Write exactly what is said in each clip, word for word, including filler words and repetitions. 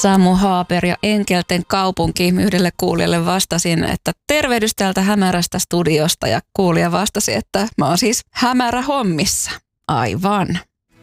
Samu Haaper ja Enkelten kaupunki. Yhdelle kuulijalle vastasin, että tervehdys täältä hämärästä studiosta, ja kuulija vastasi, että mä oon siis hämärä hommissa. Aivan.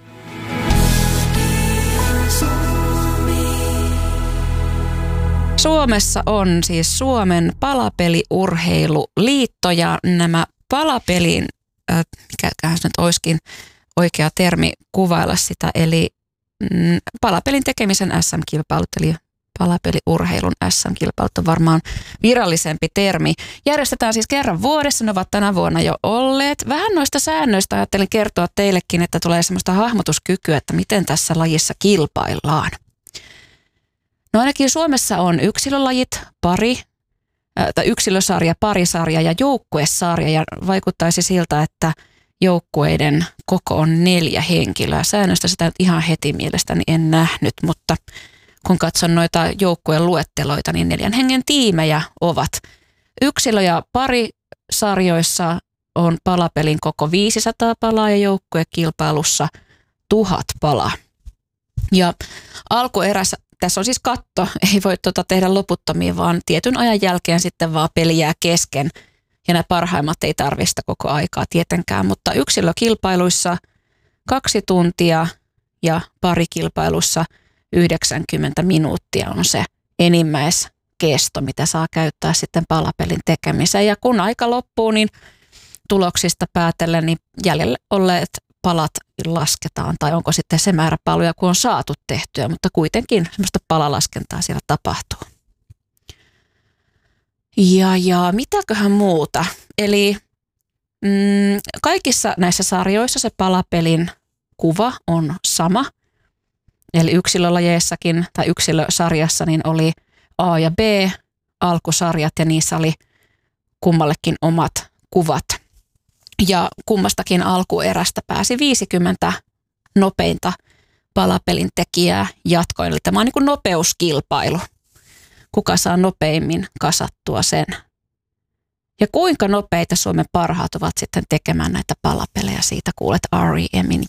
Suomessa on siis Suomen palapeliurheiluliitto, ja nämä palapelin, äh, mikäköhän se nyt olisikin oikea termi kuvailla sitä, eli mm, palapelin tekemisen äs äm-kilpailut, eli palapeliurheilun äs äm-kilpailut on varmaan virallisempi termi. Järjestetään siis kerran vuodessa, ne ovat tänä vuonna jo olleet. Vähän noista säännöistä ajattelin kertoa teillekin, että tulee semmoista hahmotuskykyä, että miten tässä lajissa kilpaillaan. No ainakin Suomessa on yksilölajit, pari, tai yksilösarja, parisarja ja joukkuesarja, ja vaikuttaisi siltä, että joukkueiden koko on neljä henkilöä. Säännöstä sitä nyt ihan heti mielestäni en nähnyt, mutta kun katson noita joukkueen luetteloita, niin neljän hengen tiimejä ovat. Yksilö- ja parisarjoissa on palapelin koko viisisataa palaa ja joukkuekilpailussa tuhat palaa. Ja alkuerässä, tässä on siis katto, ei voi tuota tehdä loputtomiin, vaan tietyn ajan jälkeen sitten vaan peli jää kesken. Ja nämä parhaimmat ei tarvista koko aikaa tietenkään, mutta yksilökilpailuissa kaksi tuntia ja parikilpailussa yhdeksänkymmentä minuuttia on se enimmäiskesto, mitä saa käyttää sitten palapelin tekemiseen. Ja kun aika loppuu, niin tuloksista päätellen niin jäljelle olleet palat lasketaan, tai onko sitten se määrä paloja, kun on saatu tehtyä, mutta kuitenkin semmoista palalaskentaa siellä tapahtuu. Ja, ja mitäköhän muuta? Eli mm, kaikissa näissä sarjoissa se palapelin kuva on sama. Eli yksilölajeissakin tai yksilösarjassa niin oli A ja B alkusarjat, ja niissä oli kummallekin omat kuvat. Ja kummastakin alkuerästä pääsi viisikymmentä nopeinta palapelin tekijää jatkoon. Eli tämä on niin kuin nopeuskilpailu. Kuka saa nopeimmin kasattua sen. Ja kuinka nopeita Suomen parhaat ovat sitten tekemään näitä palapelejä, siitä kuulet R E M:in